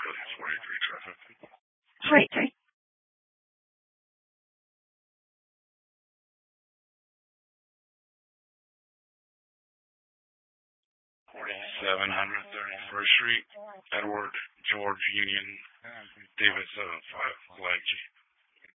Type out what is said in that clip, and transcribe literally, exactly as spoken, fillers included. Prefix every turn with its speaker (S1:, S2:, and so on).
S1: forty-three traffic.
S2: Sorry, sorry.
S1: seven hundred thirty-first Street, Edward George Union, David seven five, Flag G.